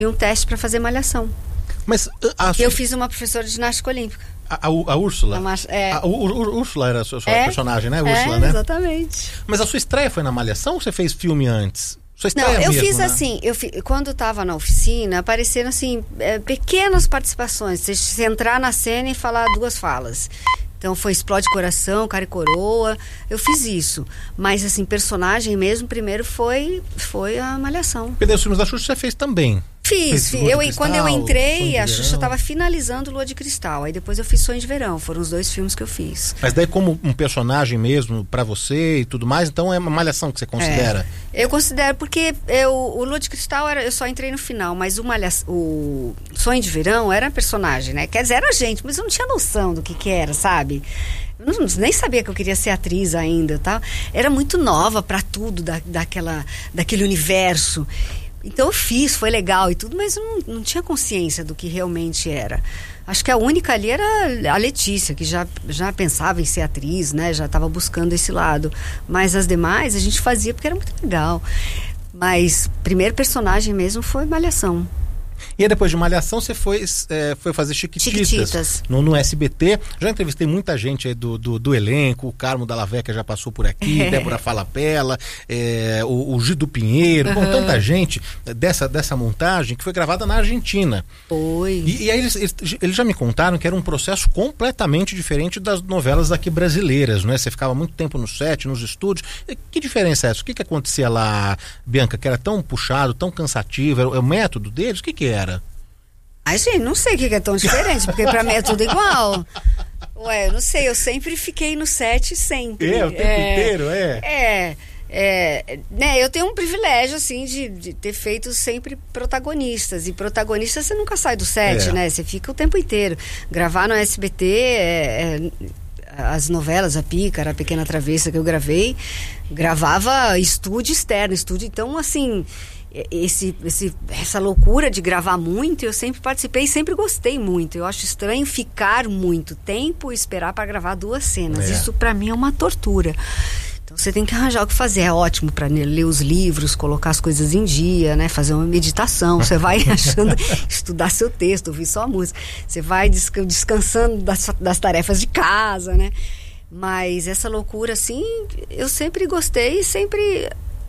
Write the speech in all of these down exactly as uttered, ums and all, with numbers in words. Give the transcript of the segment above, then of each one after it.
E um teste para fazer Malhação. Mas a, a eu fiz uma professora de ginástica olímpica. A, a, a Úrsula? A, é. a, o, o, Úrsula era a sua, sua é, personagem, né? Úrsula, é, né? Exatamente. Mas a sua estreia foi na Malhação ou você fez filme antes? Sua estreia Não, eu mesmo, fiz né? assim, eu fi, quando estava na oficina, apareceram assim, é, pequenas participações. Você, você entrar na cena e falar duas falas. Então foi Explode Coração, Cara e Coroa. Eu fiz isso. Mas assim, personagem mesmo, primeiro foi, foi a Malhação. Porque daí os filmes da Xuxa você fez também. Fiz, fez eu, Cristal, quando eu entrei, a Xuxa Verão. estava finalizando Lua de Cristal. Aí depois eu fiz Sonho de Verão. Foram os dois filmes que eu fiz. Mas daí como um personagem mesmo pra você e tudo mais, então é uma Malhação que você considera? É, eu considero, porque eu, o Lua de Cristal era, eu só entrei no final, mas o, Malha, o Sonho de Verão era personagem, né? Quer dizer, era gente, mas eu não tinha noção do que que era, sabe? Eu não, nem sabia que eu queria ser atriz ainda, tá? Era muito nova pra tudo da, daquela, daquele universo. Então eu fiz, foi legal e tudo, mas eu não, não tinha consciência do que realmente era. Acho que a única ali era a Letícia, que já, já pensava em ser atriz, né? Já estava buscando esse lado. Mas as demais a gente fazia porque era muito legal. Mas primeiro personagem mesmo foi Malhação. E aí depois de Malhação você foi, é, foi fazer Chiquititas, Chiquititas. No, no S B T. Já entrevistei muita gente aí do, do, do elenco. O Carmo Dalla Vecchia já passou por aqui, É. Débora Falapella, é, o, o Gido Pinheiro, Uhum. bom, tanta gente dessa, dessa montagem que foi gravada na Argentina. Foi. E, e aí eles, eles, eles já me contaram que era um processo completamente diferente das novelas aqui brasileiras, né? Você ficava muito tempo no set, nos estúdios. E que diferença é essa? O que que acontecia lá, Bianca, que era tão puxado, tão cansativo? Era o, é o método deles? O que que era? Ai, gente, não sei o que é tão diferente, porque pra mim é tudo igual. Ué, eu não sei, eu sempre fiquei no set, sempre. É, o tempo inteiro, é? É, é, né, eu tenho um privilégio, assim, de, de ter feito sempre protagonistas, e protagonista você nunca sai do set, É. né, você fica o tempo inteiro. Gravar no S B T, é, é, as novelas, a Pícara, a Pequena Travessa que eu gravei, gravava estúdio externo, estúdio, então, assim... Esse, esse, essa loucura de gravar muito, eu sempre participei e sempre gostei muito. Eu acho estranho ficar muito tempo e esperar para gravar duas cenas. É. Isso para mim é uma tortura. Então você tem que arranjar o que fazer. É ótimo para ler os livros, colocar as coisas em dia, né? Fazer uma meditação. Você vai achando, estudar seu texto, ouvir só a música. Você vai desca- descansando das, das tarefas de casa, né? Mas essa loucura, assim, eu sempre gostei e sempre...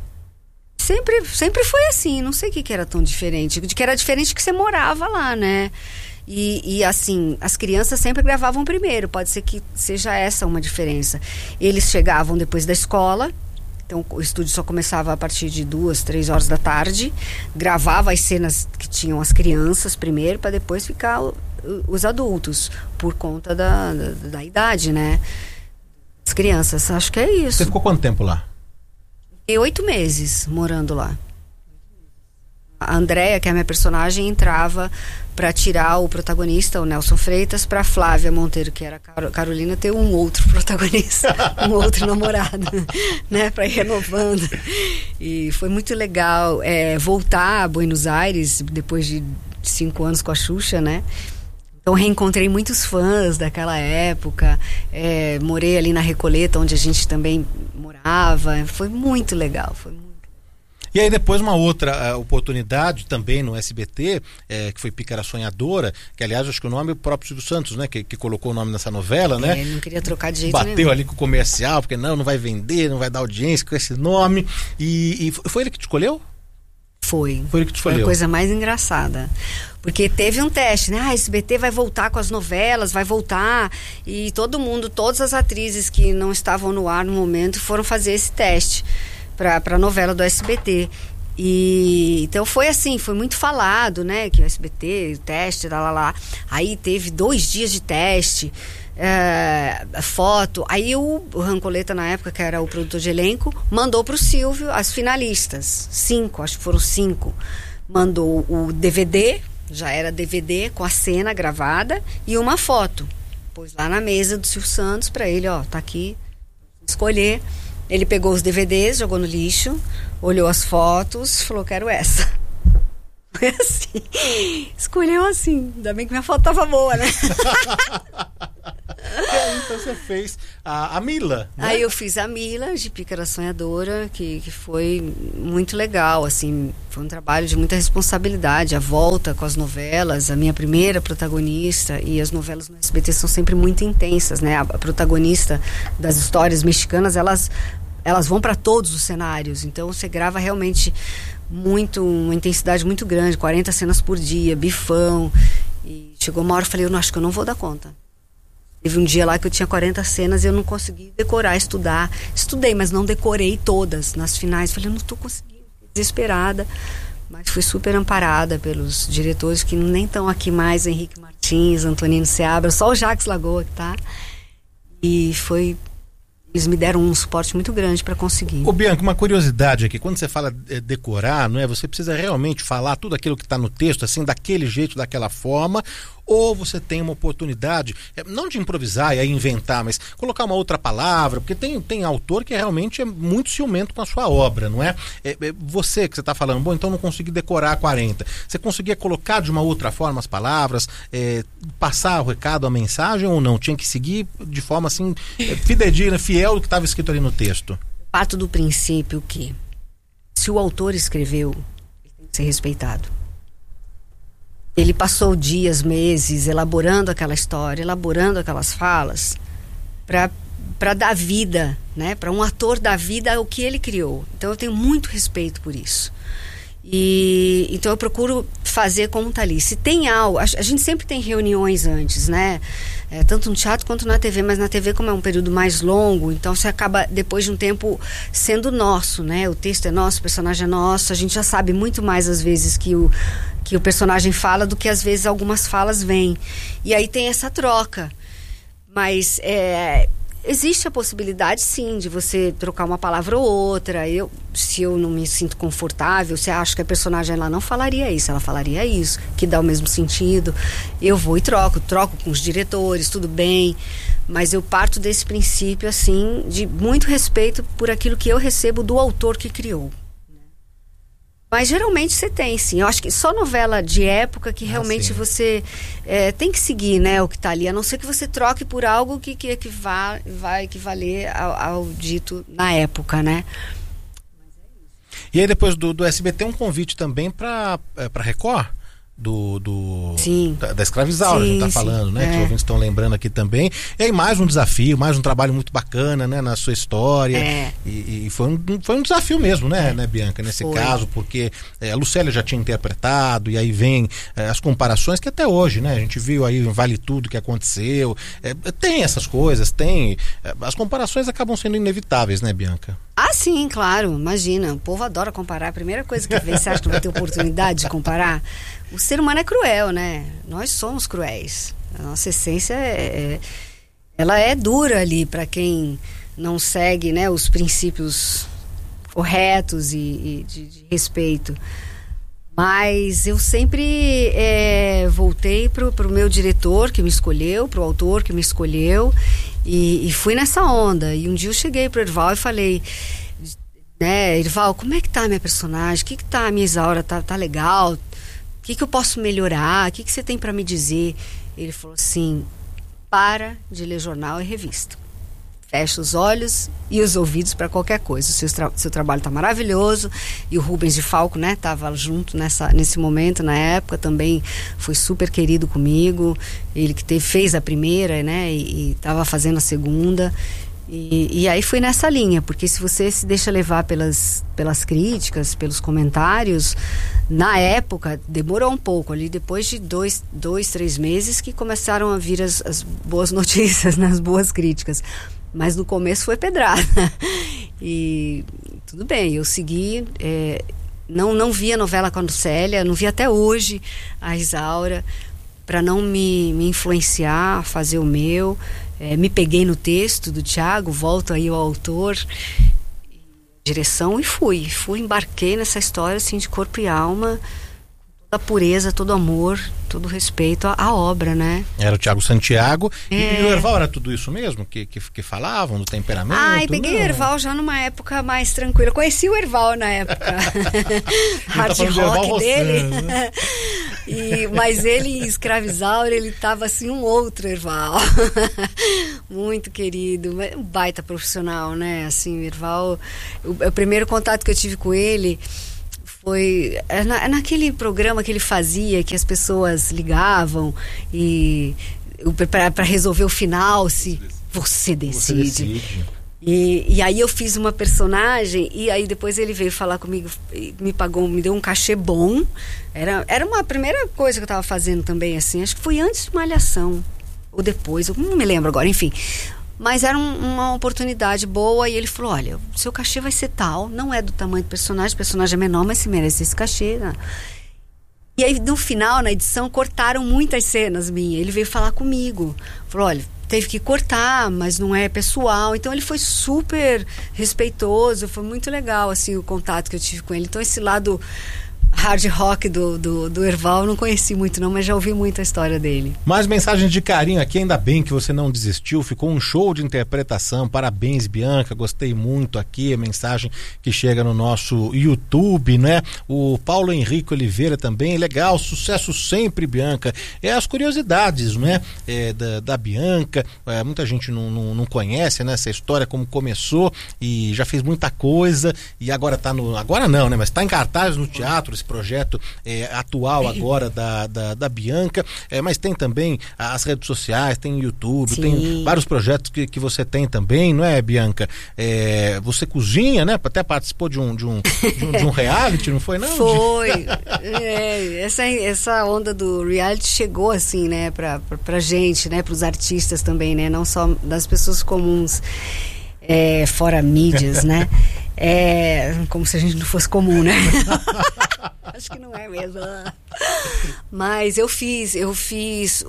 Sempre, sempre foi assim, não sei o que, que era tão diferente. De que era diferente que você morava lá, né? E, e assim, as crianças sempre gravavam primeiro. Pode ser que seja essa uma diferença. Eles chegavam depois da escola, então o estúdio só começava a partir de duas, três horas da tarde. Gravava as cenas que tinham as crianças primeiro, para depois ficar o, o, os adultos, por conta da, da, da idade, né? As crianças, acho que é isso. Você ficou quanto tempo lá? Fiquei oito meses morando lá. A Andréia, que é a minha personagem, entrava para tirar o protagonista, o Nelson Freitas, para Flávia Monteiro, que era a Car- Carolina, ter um outro protagonista, um outro namorado, né, para ir renovando. E foi muito legal é, voltar a Buenos Aires depois de cinco anos com a Xuxa, né? Então reencontrei muitos fãs daquela época, é, morei ali na Recoleta, onde a gente também morava, foi muito legal, foi muito. E aí depois uma outra uh, oportunidade também no S B T, é, que foi Pícara Sonhadora, que aliás acho que o nome é o próprio Silvio Santos, né, que, que colocou o nome nessa novela, né? É, ele não queria trocar de jeito Bateu nenhum. ali com o comercial, porque não, não vai vender, não vai dar audiência com esse nome, e, e foi ele que te escolheu? Foi. Foi ele que te Foi escolheu. a coisa mais engraçada. Porque teve um teste, né? Ah, S B T vai voltar com as novelas, vai voltar. E todo mundo, todas as atrizes que não estavam no ar no momento foram fazer esse teste para a novela do S B T. E então foi assim, foi muito falado, né? Que o S B T, teste, lá, lá, lá. Aí teve dois dias de teste. É, foto, aí o, o Rancoleta na época, que era o produtor de elenco, mandou pro Silvio as finalistas, cinco, acho que foram cinco, mandou o D V D, já era D V D com a cena gravada e uma foto, pôs lá na mesa do Silvio Santos pra ele, ó, tá aqui, escolher. Ele pegou os D V Ds, jogou no lixo, olhou as fotos, falou, quero essa. Foi assim, escolheu assim, ainda bem que minha foto tava boa, né? É, então você fez a, a Mila, né? Aí eu fiz a Mila, de Pícara Sonhadora, que, que foi muito legal, assim, foi um trabalho de muita responsabilidade, a volta com as novelas, a minha primeira protagonista, e as novelas no S B T são sempre muito intensas, né? A, a protagonista das histórias mexicanas, elas, elas vão para todos os cenários, então você grava realmente muito, uma intensidade muito grande, quarenta cenas por dia, bifão, e chegou uma hora eu falei, eu não, acho que eu não vou dar conta. Teve um dia lá que eu tinha quarenta cenas e eu não consegui decorar, estudar. Estudei, mas não decorei todas nas finais. Falei, eu não estou conseguindo, desesperada. Mas fui super amparada pelos diretores que nem estão aqui mais, Henrique Martins, Antonino Seabra, só o Jacques Lagoa que tá. E foi... Eles me deram um suporte muito grande para conseguir. Ô Bianca, uma curiosidade aqui, quando você fala é, decorar, não é? Você precisa realmente falar tudo aquilo que está no texto, assim, daquele jeito, daquela forma, ou você tem uma oportunidade, é, não de improvisar e aí inventar, mas colocar uma outra palavra, porque tem, tem autor que realmente é muito ciumento com a sua obra, não é? é, é você que você está falando, bom, então não consegui decorar quarenta. Você conseguia colocar de uma outra forma as palavras, é, passar o recado, a mensagem, ou não? Tinha que seguir de forma assim, é, fidedigna, fiel ao que estava escrito ali no texto? Parto do princípio que se o autor escreveu, ele tem que ser respeitado. Ele passou dias, meses elaborando aquela história, elaborando aquelas falas para para dar vida, né? Para um ator dar vida ao que ele criou. Então eu tenho muito respeito por isso. E então eu procuro fazer como tá ali. Se tem algo, a, a gente sempre tem reuniões antes, né? É, tanto no teatro quanto na T V, mas na T V como é um período mais longo, então você acaba depois de um tempo sendo nosso, né? O texto é nosso, o personagem é nosso, a gente já sabe muito mais às vezes que o, que o personagem fala do que às vezes algumas falas vêm. E aí tem essa troca. Mas é, existe a possibilidade, sim, de você trocar uma palavra ou outra. Eu, se eu não me sinto confortável, se acho que a personagem lá não falaria isso, ela falaria isso, que dá o mesmo sentido, eu vou e troco, troco com os diretores, tudo bem, mas eu parto desse princípio, assim, de muito respeito por aquilo que eu recebo do autor que criou. Mas geralmente você tem, sim. Eu acho que só novela de época que realmente ah, você é, tem que seguir, né, o que está ali. A não ser que você troque por algo que, que equiva, vai equivaler ao, ao dito na época, né? E aí depois do, do S B T um convite também para é, para Record? Do, do, sim. Da, da Escravizaura, a gente tá falando, né? É. Que os ouvintes estão lembrando aqui também. E aí mais um desafio, mais um trabalho muito bacana, né? Na sua história. É. E, e foi, um, foi um desafio mesmo, né, é. né Bianca? Nesse foi. caso, porque é, a Lucélia já tinha interpretado, e aí vem é, as comparações que até hoje, né? A gente viu aí Vale Tudo que aconteceu. É, tem essas coisas, tem. É, as comparações acabam sendo inevitáveis, né, Bianca? Ah, sim, claro. Imagina, o povo adora comparar. A primeira coisa que vem, você acha que não vai ter oportunidade de comparar? O ser humano é cruel, né? Nós somos cruéis. A nossa essência é, é ela é dura ali para quem não segue, né, os princípios corretos e, e de, de respeito. Mas eu sempre é, voltei pro, pro meu diretor que me escolheu, pro autor que me escolheu, e, e fui nessa onda. E um dia eu cheguei pro Erval e falei, né, Erval, como é que tá a minha personagem? O que que tá a minha Isaura? Tá, tá legal? O que que eu posso melhorar? O que que você tem para me dizer? Ele falou assim, para de ler jornal e revista. Fecha os olhos e os ouvidos para qualquer coisa. O seu, tra- seu trabalho está maravilhoso. E o Rubens de Falco, né, estava junto nessa, nesse momento, na época, também foi super querido comigo. Ele que teve, fez a primeira, né, e estava fazendo a segunda. E, e aí foi nessa linha, porque se você se deixa levar pelas, pelas críticas, pelos comentários, na época demorou um pouco, ali depois de dois, dois três meses que começaram a vir as, as boas notícias, né, as boas críticas. Mas no começo foi pedrada. E tudo bem, eu segui, é, não, não vi a novela com a Lucélia, não vi até hoje a Isaura, para não me, me influenciar a fazer o meu. É, me peguei no texto do Thiago, volto aí ao autor, direção, e fui. Fui, embarquei nessa história assim, de corpo e alma, toda a pureza, todo o amor, todo o respeito à, à obra, né? Era o Thiago Santiago. É. E, e o Erval era tudo isso mesmo? Que, que, que falavam do temperamento? Ah, e peguei o Erval já numa época mais tranquila. Conheci o Erval na época. Hard tá rock dele. E, mas ele em Escravizaura, ele tava assim um outro Erval. Muito querido, um baita profissional, né? Assim, o Erval, o, o primeiro contato que eu tive com ele foi na, naquele programa que ele fazia, que as pessoas ligavam e para resolver o final, se você decide. Você decide. E, e aí eu fiz uma personagem e aí depois ele veio falar comigo, me pagou, me deu um cachê bom. Era, era uma primeira coisa que eu estava fazendo também, assim, acho que foi antes de Malhação, ou depois, eu não me lembro agora, enfim. Mas era um, uma oportunidade boa e ele falou, olha, o seu cachê vai ser tal, não é do tamanho do personagem, o personagem é menor, mas se merece esse cachê, né? E aí no final, na edição, cortaram muitas cenas minhas. Ele veio falar comigo, falou, olha, teve que cortar, mas não é pessoal. Então ele foi super respeitoso, foi muito legal assim o contato que eu tive com ele. Então esse lado hard rock do, do, do Erval eu não conheci muito não, mas já ouvi muito a história dele. Mais mensagens de carinho aqui, ainda bem que você não desistiu, ficou um show de interpretação, parabéns Bianca, gostei muito aqui, a mensagem que chega no nosso YouTube, né? O Paulo Henrique Oliveira também, legal, sucesso sempre Bianca, é as curiosidades, né? É, da, da Bianca, é, muita gente não, não, não conhece, né? Essa história, como começou e já fez muita coisa e agora tá no, agora não, né? Mas tá em cartaz no teatro, esse projeto é, atual agora da, da, da Bianca, é, mas tem também as redes sociais, tem YouTube, Sim. tem vários projetos que, que você tem também, não é, Bianca? É, você cozinha, né? Até participou de um, de um, de um, de um reality, não foi, não? Foi. É, essa, essa onda do reality chegou assim, né, pra, pra, pra gente, né, pros artistas também, né, não só das pessoas comuns, é, fora mídias, né? É, como se a gente não fosse comum, né? Acho que não é mesmo. Mas eu fiz, eu fiz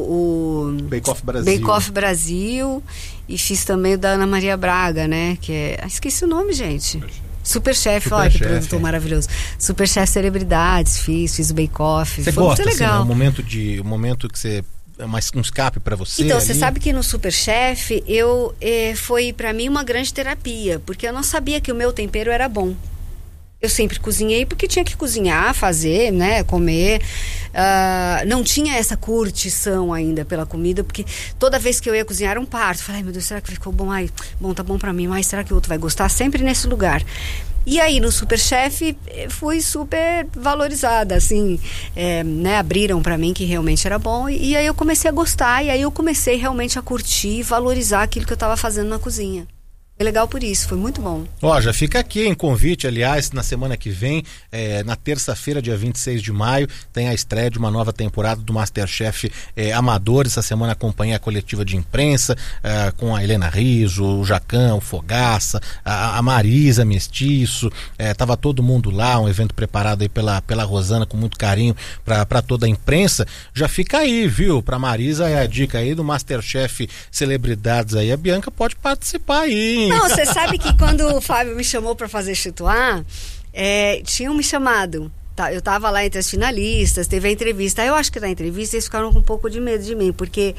o, o Bake Off Brasil. Bake Off Brasil e fiz também o da Ana Maria Braga, né? Que é, ah, esqueci o nome, gente. Superchef, olha que produtor maravilhoso. Superchef Celebridades, fiz, fiz o Bake Off. Você foi gosta, muito legal. Assim, né? Um momento de, um momento que você é mais um escape para você. Então, ali. Você sabe que no Superchef eu eh, foi para mim uma grande terapia, porque eu não sabia que o meu tempero era bom. Eu sempre cozinhei porque tinha que cozinhar, fazer, né, comer. Uh, não tinha essa curtição ainda pela comida, porque toda vez que eu ia cozinhar era um parto. Falei, ai meu Deus, será que ficou bom? Ai, bom, tá bom pra mim, mas será que o outro vai gostar? Sempre nesse lugar. E aí no Superchef fui super valorizada, assim, é, né, abriram pra mim que realmente era bom e, e aí eu comecei a gostar e aí eu comecei realmente a curtir e valorizar aquilo que eu tava fazendo na cozinha. Foi legal por isso, foi muito bom. Ó, já fica aqui em convite, aliás, na semana que vem, é, na terça-feira, dia vinte e seis de maio, tem a estreia de uma nova temporada do Masterchef é, Amador. Essa semana acompanhei a coletiva de imprensa é, com a Helena Rizzo, o Jacan, o Fogaça, a, a Marisa Mestiço, é, tava todo mundo lá, um evento preparado aí pela, pela Rosana com muito carinho para toda a imprensa. Já fica aí, viu? Pra Marisa é a dica aí do Masterchef Celebridades aí. A Bianca pode participar aí. Não, você sabe que quando o Fábio me chamou para fazer Chituá, é, tinham me chamado. Tá, eu tava lá entre as finalistas, teve a entrevista. Aí eu acho que na entrevista eles ficaram com um pouco de medo de mim, porque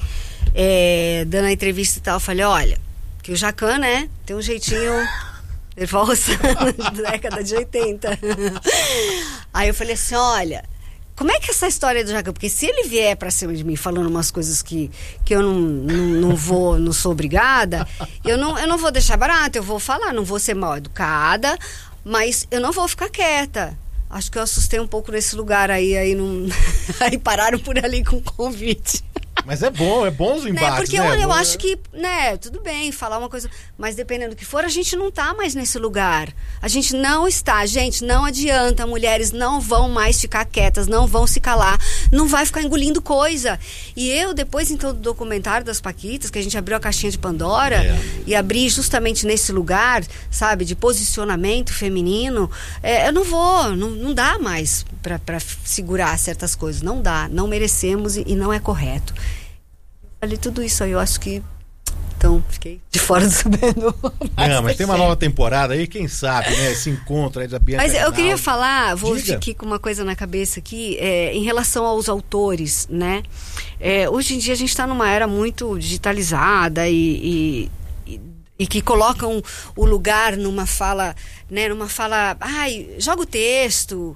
é, dando a entrevista e tal, eu falei, olha, que o Jacan, né, tem um jeitinho nervoso da década de oitenta. Aí eu falei assim, olha, como é que é essa história do Jacan? Porque se ele vier pra cima de mim falando umas coisas que, que eu não, não, não vou, não sou obrigada, eu não, eu não vou deixar barato, eu vou falar, não vou ser mal educada, mas eu não vou ficar quieta. Acho que eu assustei um pouco nesse lugar aí, aí, não... aí pararam por ali com o convite. Mas é bom, é bom os embates, né? Porque né? olha, eu é acho que, né, tudo bem falar uma coisa, mas dependendo do que for, a gente não tá mais nesse lugar. A gente não está, gente, não adianta, mulheres não vão mais ficar quietas, não vão se calar, não vai ficar engolindo coisa. E eu, depois, então, do documentário das Paquitas, que a gente abriu a caixinha de Pandora, é. e abri justamente nesse lugar, sabe, de posicionamento feminino, é, eu não vou, não, não dá mais pra, pra segurar certas coisas, não dá, não merecemos e, e não é correto. Ali tudo isso aí, eu acho que então, fiquei de fora do sabendo. Não, mas tem uma nova temporada aí, quem sabe, né? Esse encontro aí da Bianca. Mas eu Reinaldo. queria falar, vou Diga. aqui com uma coisa na cabeça aqui, é, em relação aos autores, né? É, hoje em dia a gente está numa era muito digitalizada e, e, e, e que colocam o lugar numa fala, né? Numa fala, ai, joga o texto.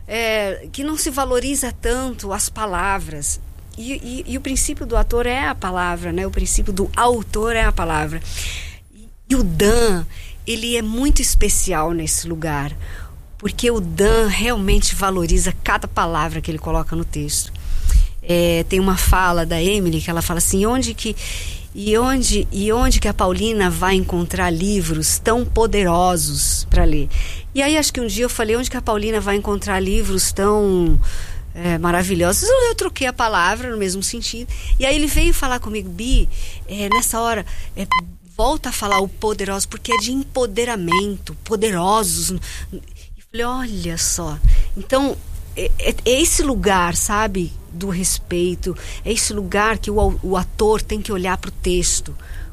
é, que não se valoriza tanto as palavras. E, e, e o princípio do ator é a palavra, né? O princípio do autor é a palavra. E, e o Dan, ele é muito especial nesse lugar, porque o Dan realmente valoriza cada palavra que ele coloca no texto. É, tem uma fala da Emily que ela fala assim, onde que e onde e onde que a Paulina vai encontrar livros tão poderosos para ler? E aí acho que um dia eu falei, onde que a Paulina vai encontrar livros tão é, maravilhosos? Eu, eu troquei a palavra no mesmo sentido. E aí ele veio falar comigo, Bi, é, nessa hora é, volta a falar o poderoso, porque é de empoderamento, poderosos. E falei, olha só. Então é, é, é esse lugar, sabe, do respeito, é esse lugar que o, o ator tem que olhar para o texto,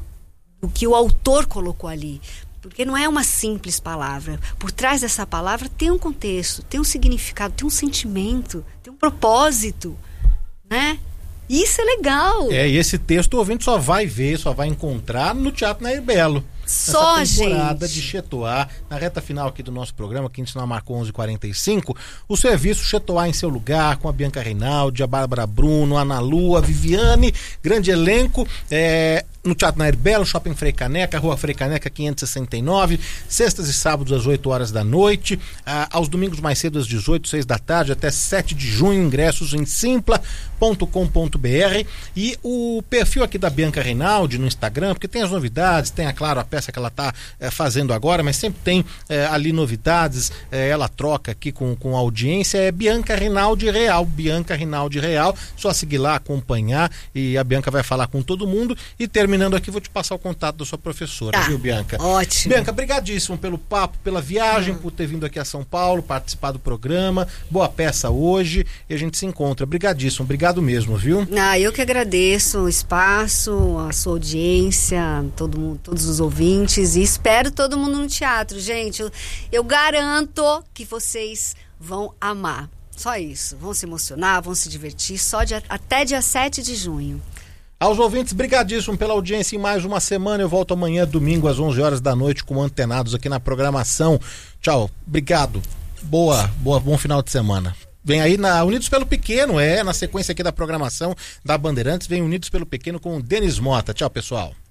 o que o autor colocou ali, porque não é uma simples palavra. Por trás dessa palavra tem um contexto, tem um significado, tem um sentimento, tem um propósito, né? Isso é legal. É, e esse texto o ouvinte só vai ver, só vai encontrar no Teatro Nair Belo. Só, nessa temporada gente. de Chetoá, na reta final aqui do nosso programa, que a gente não marcou onze e quarenta e cinco, o serviço Chetoá em seu lugar, com a Bianca Reinaldi, a Bárbara Bruno, a Ana Lu, a Viviane, grande elenco, é, no Teatro Nair Belo, Shopping Frei Caneca, Rua Frei Caneca quinhentos e sessenta e nove, sextas e sábados às oito horas da noite, ah, aos domingos mais cedo às dezoito, seis da tarde, até sete de junho, ingressos em simpla ponto com ponto br, e o perfil aqui da Bianca Reinaldi no Instagram, porque tem as novidades, tem, é claro, a peça que ela está é, fazendo agora, mas sempre tem é, ali novidades, é, ela troca aqui com, com a audiência, é Bianca Reinaldi Real, Bianca Reinaldi Real, só seguir lá, acompanhar, e a Bianca vai falar com todo mundo. E terminando aqui, vou te passar o contato da sua professora, tá, viu, Bianca? Ótimo. Bianca, brigadíssimo pelo papo, pela viagem, hum. por ter vindo aqui a São Paulo, participar do programa, boa peça hoje, e a gente se encontra. Brigadíssimo, obrigado mesmo, viu? Ah, eu que agradeço o espaço, a sua audiência, todo mundo, todos os ouvintes, e espero todo mundo no teatro, gente. Eu, eu garanto que vocês vão amar. Só isso. Vão se emocionar, vão se divertir, só dia, até dia sete de junho. Aos ouvintes, brigadíssimo pela audiência em mais uma semana. Eu volto amanhã, domingo, às onze horas da noite, com Antenados aqui na programação. Tchau, obrigado. Boa, boa, bom final de semana. Vem aí na Unidos pelo Pequeno, é, na sequência aqui da programação da Bandeirantes, vem Unidos pelo Pequeno com o Denis Mota. Tchau, pessoal.